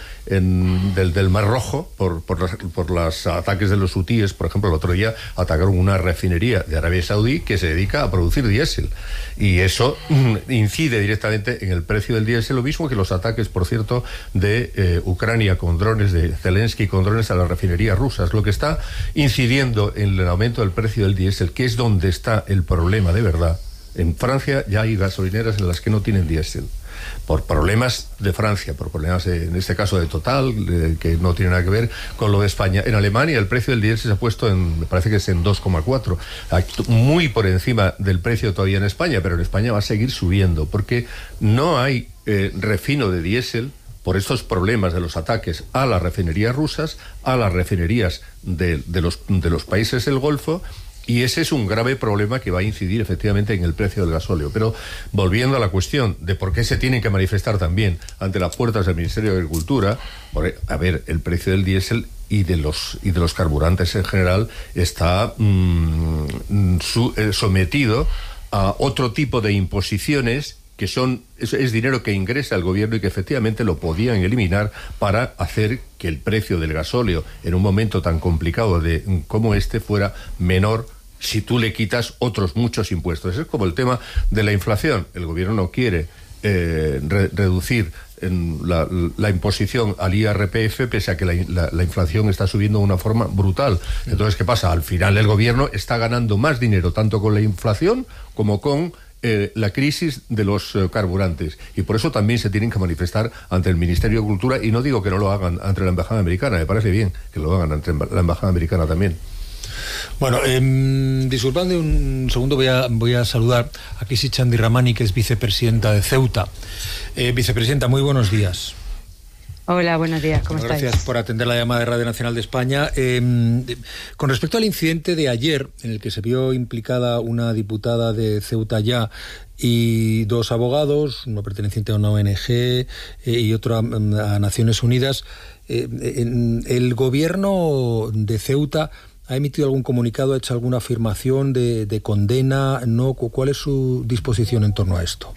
del Mar Rojo, por los ataques de los hutíes. Por ejemplo, el otro día atacaron una refinería de Arabia Saudí que se dedica a producir diésel, y eso incide directamente en el precio del diésel, lo mismo que los ataques, por cierto, de Ucrania con drones, de Zelensky con drones a las refinerías rusas. Lo que está incidiendo en el aumento del precio del diésel, que es donde está el problema de verdad. En Francia ya hay gasolineras en las que no tienen diésel, por problemas de Francia, por problemas en este caso de Total, que no tiene nada que ver con lo de España. En Alemania el precio del diésel se ha puesto me parece que es en 2,4, muy por encima del precio todavía en España, pero en España va a seguir subiendo, porque no hay refino de diésel por estos problemas de los ataques a las refinerías rusas, a las refinerías de los países del Golfo. Y ese es un grave problema que va a incidir efectivamente en el precio del gasóleo. Pero volviendo a la cuestión de por qué se tienen que manifestar también ante las puertas del Ministerio de Agricultura, a ver, el precio del diésel y de los carburantes en general está sometido a otro tipo de imposiciones que es dinero que ingresa al gobierno y que efectivamente lo podían eliminar para hacer que el precio del gasóleo en un momento tan complicado como este fuera menor si tú le quitas otros muchos impuestos. Es como el tema de la inflación. El gobierno no quiere reducir la imposición al IRPF, pese a que la inflación está subiendo de una forma brutal. Entonces, ¿qué pasa? Al final el gobierno está ganando más dinero tanto con la inflación como con la crisis de los carburantes, y por eso también se tienen que manifestar ante el Ministerio de Cultura, y no digo que no lo hagan ante la Embajada Americana, me parece bien que lo hagan ante la Embajada Americana también. Bueno, disculpadme un segundo, voy a saludar a Kisi Chandiramani, que es vicepresidenta de Ceuta. Vicepresidenta, muy buenos días. Hola, buenos días, ¿cómo estáis? Gracias por atender la llamada de Radio Nacional de España. Con respecto al incidente de ayer, en el que se vio implicada una diputada de Ceuta Ya y dos abogados, uno perteneciente a una ONG y otro a Naciones Unidas, ¿el gobierno de Ceuta ha emitido algún comunicado, ha hecho alguna afirmación de condena? ¿No? ¿Cuál es su disposición en torno a esto?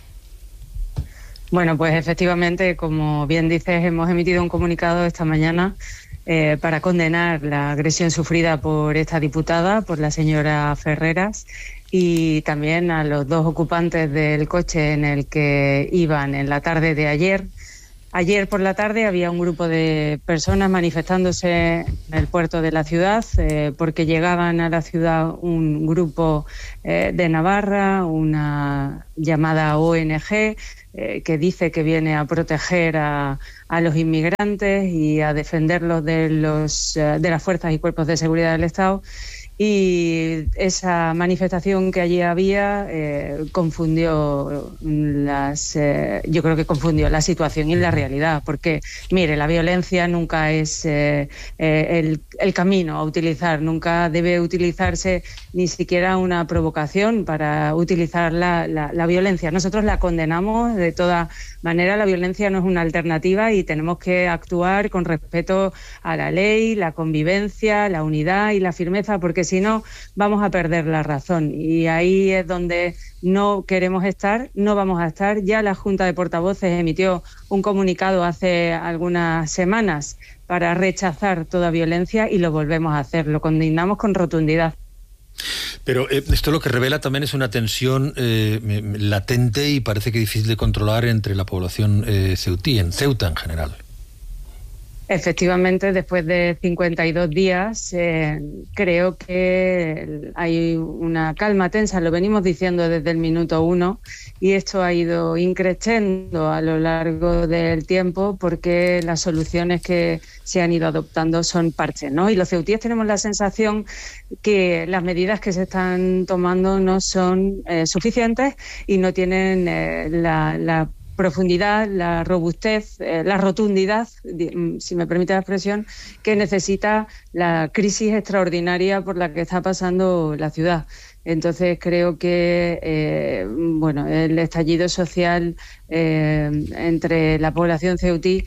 Bueno, pues efectivamente, como bien dices, hemos emitido un comunicado esta mañana para condenar la agresión sufrida por esta diputada, por la señora Ferreras, y también a los dos ocupantes del coche en el que iban en la tarde de ayer. Ayer por la tarde había un grupo de personas manifestándose en el puerto de la ciudad porque llegaban a la ciudad un grupo de Navarra, una llamada ONG, que dice que viene a proteger a los inmigrantes y a defenderlos de las fuerzas y cuerpos de seguridad del Estado. Y esa manifestación que allí había confundió yo creo que confundió la situación y la realidad, porque mire, la violencia nunca es el camino a utilizar, nunca debe utilizarse ni siquiera una provocación para utilizar la violencia. Nosotros la condenamos de toda manera, la violencia no es una alternativa y tenemos que actuar con respeto a la ley, la convivencia, la unidad y la firmeza, porque si no vamos a perder la razón, y ahí es donde no queremos estar, no vamos a estar. Ya la Junta de Portavoces emitió un comunicado hace algunas semanas para rechazar toda violencia y lo volvemos a hacer, lo condenamos con rotundidad. Pero esto lo que revela también es una tensión latente y parece que difícil de controlar entre la población ceutí, en Ceuta en general. Efectivamente, después de 52 días, creo que hay una calma tensa, lo venimos diciendo desde el minuto 1, y esto ha ido increciendo a lo largo del tiempo porque las soluciones que se han ido adoptando son parches, ¿no? Y los ceutíes tenemos la sensación que las medidas que se están tomando no son suficientes y no tienen la profundidad, la robustez, la rotundidad, si me permite la expresión, que necesita la crisis extraordinaria por la que está pasando la ciudad. Entonces creo que el estallido social entre la población ceutí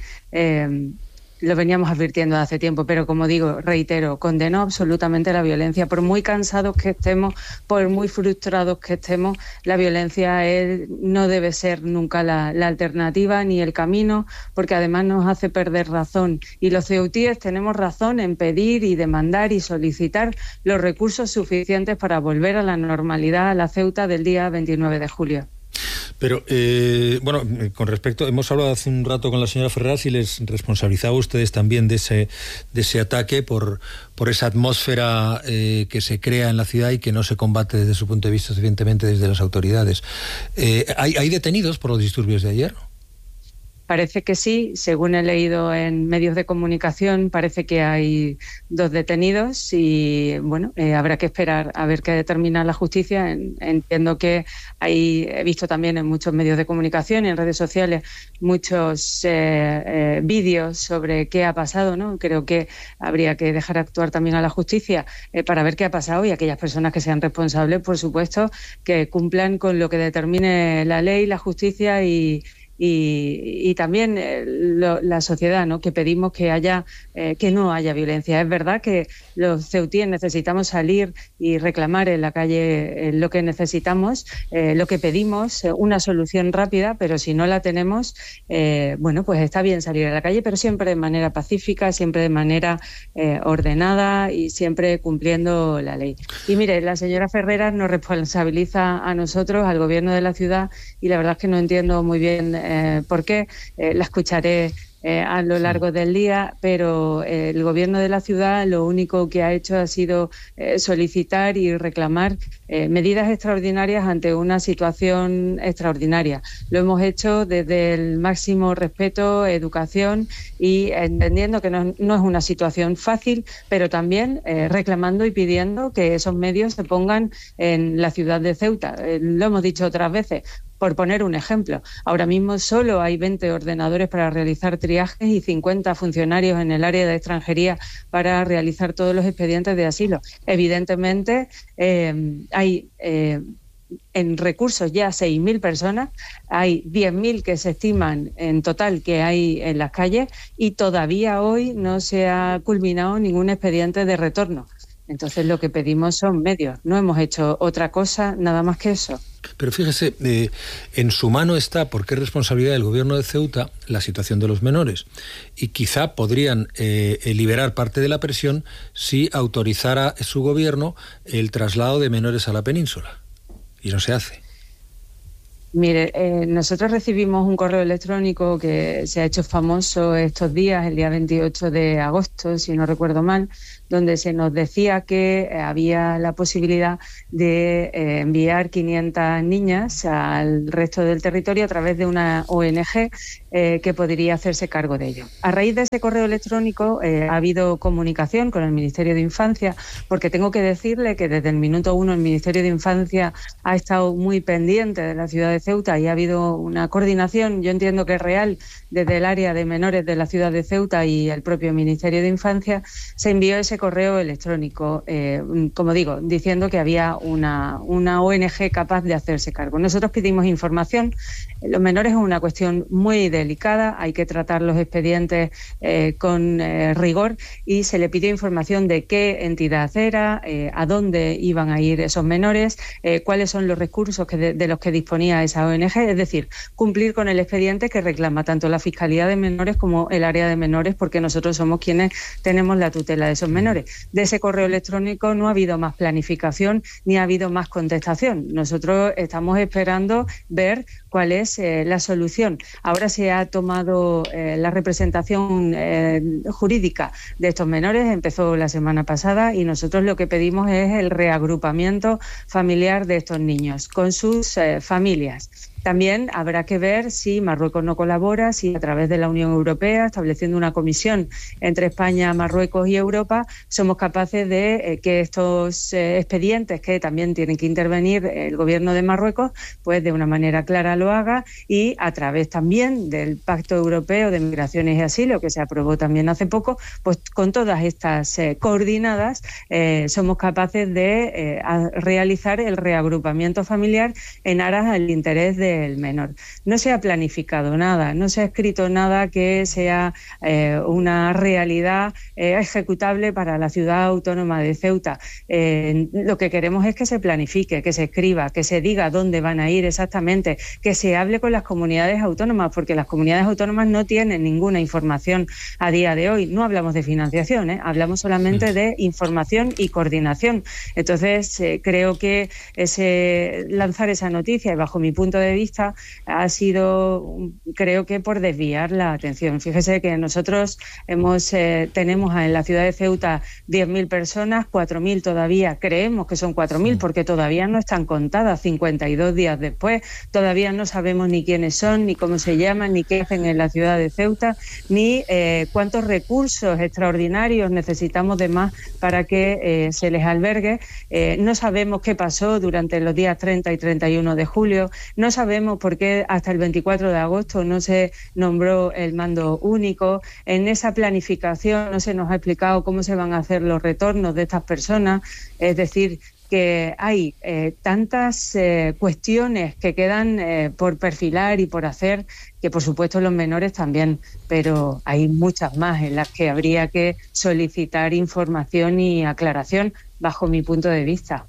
lo veníamos advirtiendo hace tiempo, pero como digo, reitero, condeno absolutamente la violencia. Por muy cansados que estemos, por muy frustrados que estemos, la violencia no debe ser nunca la alternativa ni el camino, porque además nos hace perder razón. Y los ceutíes tenemos razón en pedir y demandar y solicitar los recursos suficientes para volver a la normalidad, a la Ceuta del día 29 de julio. Pero, con respecto, hemos hablado hace un rato con la señora Ferreras y les responsabilizaba a ustedes también de ese ataque por esa atmósfera que se crea en la ciudad y que no se combate desde su punto de vista, evidentemente, desde las autoridades. ¿Hay detenidos por los disturbios de ayer? Parece que sí, según he leído en medios de comunicación, parece que hay 2 detenidos y habrá que esperar a ver qué determina la justicia. Entiendo que he visto también en muchos medios de comunicación y en redes sociales muchos vídeos sobre qué ha pasado, ¿no? Creo que habría que dejar actuar también a la justicia para ver qué ha pasado, y aquellas personas que sean responsables, por supuesto, que cumplan con lo que determine la ley, la justicia y y también la sociedad, ¿no? Que pedimos que no haya violencia. Es verdad que los ceutíes necesitamos salir y reclamar en la calle lo que necesitamos, lo que pedimos, una solución rápida, pero si no la tenemos, pues está bien salir a la calle, pero siempre de manera pacífica, siempre de manera ordenada y siempre cumpliendo la ley. Y mire, la señora Ferreras nos responsabiliza a nosotros, al gobierno de la ciudad, y la verdad es que no entiendo muy bien por qué. La escucharé a lo largo del día, pero el gobierno de la ciudad lo único que ha hecho ha sido solicitar y reclamar medidas extraordinarias ante una situación extraordinaria. Lo hemos hecho desde el máximo respeto, educación y entendiendo que no es una situación fácil, pero también reclamando y pidiendo que esos medios se pongan en la ciudad de Ceuta. Lo hemos dicho otras veces. Por poner un ejemplo, ahora mismo solo hay 20 ordenadores para realizar triajes y 50 funcionarios en el área de extranjería para realizar todos los expedientes de asilo. Evidentemente, hay en recursos ya 6.000 personas, hay 10.000 que se estiman en total que hay en las calles y todavía hoy no se ha culminado ningún expediente de retorno. Entonces lo que pedimos son medios, no hemos hecho otra cosa, nada más que eso. Pero fíjese, en su mano está, porque es responsabilidad del gobierno de Ceuta, la situación de los menores. Y quizá podrían liberar parte de la presión si autorizara su gobierno el traslado de menores a la península. Y no se hace. Mire, nosotros recibimos un correo electrónico que se ha hecho famoso estos días, el día 28 de agosto, si no recuerdo mal, donde se nos decía que había la posibilidad de enviar 500 niñas al resto del territorio a través de una ONG que podría hacerse cargo de ello. A raíz de ese correo electrónico ha habido comunicación con el Ministerio de Infancia, porque tengo que decirle que desde el minuto 1 el Ministerio de Infancia ha estado muy pendiente de la ciudad de Ceuta y ha habido una coordinación, yo entiendo que es real, desde el área de menores de la ciudad de Ceuta y el propio Ministerio de Infancia. Se envió ese correo electrónico, como digo, diciendo que había una ONG capaz de hacerse cargo. Nosotros pedimos información. Los menores es una cuestión muy delicada, hay que tratar los expedientes con rigor y se le pidió información de qué entidad era, a dónde iban a ir esos menores, cuáles son los recursos de los que disponía esa ONG, es decir, cumplir con el expediente que reclama tanto la Fiscalía de Menores como el área de menores, porque nosotros somos quienes tenemos la tutela de esos menores. De ese correo electrónico no ha habido más planificación ni ha habido más contestación. Nosotros estamos esperando ver cuál es la solución. Ahora se ha tomado la representación jurídica de estos menores, empezó la semana pasada y nosotros lo que pedimos es el reagrupamiento familiar de estos niños con sus familias. También habrá que ver si Marruecos no colabora, si a través de la Unión Europea, estableciendo una comisión entre España, Marruecos y Europa, somos capaces de que estos expedientes, que también tienen que intervenir el gobierno de Marruecos, pues de una manera clara lo haga, y a través también del Pacto Europeo de Migraciones y Asilo, que se aprobó también hace poco, pues con todas estas coordinadas somos capaces de realizar el reagrupamiento familiar en aras al interés del menor. No se ha planificado nada, no se ha escrito nada que sea una realidad ejecutable para la ciudad autónoma de Ceuta. Lo que queremos es que se planifique, que se escriba, que se diga dónde van a ir exactamente, que se hable con las comunidades autónomas, porque las comunidades autónomas no tienen ninguna información a día de hoy. No hablamos de financiación, hablamos solamente de información y coordinación. Entonces, creo que lanzar esa noticia, y bajo mi punto de vista, ha sido, creo que por desviar la atención. Fíjese que nosotros tenemos en la ciudad de Ceuta 10.000 personas, 4.000 todavía, creemos que son 4.000 porque todavía no están contadas 52 días después, todavía no sabemos ni quiénes son, ni cómo se llaman, ni qué hacen en la ciudad de Ceuta, ni cuántos recursos extraordinarios necesitamos de más para que se les albergue. No sabemos qué pasó durante los días 30 y 31 de julio, no sabemos por qué hasta el 24 de agosto no se nombró el mando único. En esa planificación no se nos ha explicado cómo se van a hacer los retornos de estas personas, es decir, que hay tantas cuestiones que quedan por perfilar y por hacer, que por supuesto los menores también, pero hay muchas más en las que habría que solicitar información y aclaración bajo mi punto de vista.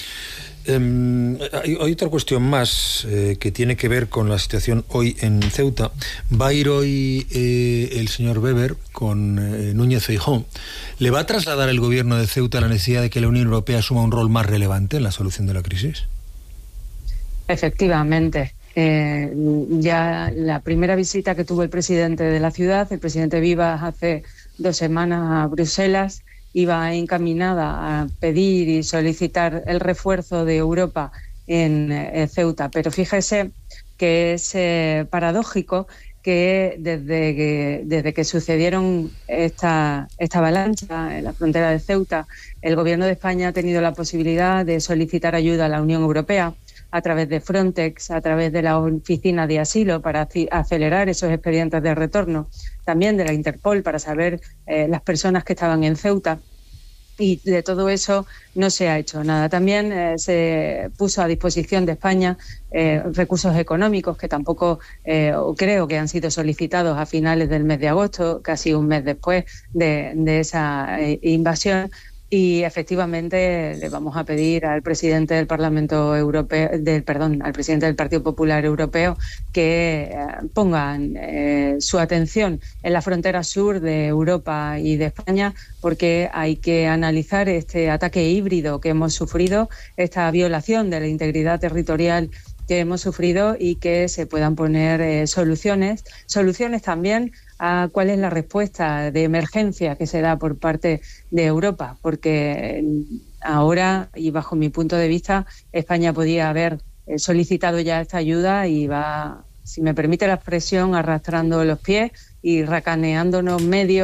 Hay otra cuestión más que tiene que ver con la situación hoy en Ceuta. Va a ir hoy el señor Weber con Núñez Feijóo. ¿Le va a trasladar el gobierno de Ceuta la necesidad de que la Unión Europea asuma un rol más relevante en la solución de la crisis? Efectivamente. Ya la primera visita que tuvo el presidente de la ciudad, el presidente Vivas, hace 2 semanas a Bruselas, iba encaminada a pedir y solicitar el refuerzo de Europa en Ceuta. Pero fíjese que es paradójico que desde que sucedieron esta avalancha en la frontera de Ceuta, el gobierno de España ha tenido la posibilidad de solicitar ayuda a la Unión Europea a través de Frontex, a través de la Oficina de Asilo para acelerar esos expedientes de retorno, también de la Interpol para saber las personas que estaban en Ceuta. Y de todo eso no se ha hecho nada. También se puso a disposición de España recursos económicos que tampoco creo que han sido solicitados a finales del mes de agosto, casi un mes después de esa invasión. Y efectivamente le vamos a pedir al presidente del Parlamento Europeo, al presidente del Partido Popular Europeo, que pongan su atención en la frontera sur de Europa y de España, porque hay que analizar este ataque híbrido que hemos sufrido, esta violación de la integridad territorial que hemos sufrido, y que se puedan poner soluciones también a cuál es la respuesta de emergencia que se da por parte de Europa, porque ahora, y bajo mi punto de vista, España podía haber solicitado ya esta ayuda y va, si me permite la expresión, arrastrando los pies y racaneándonos medio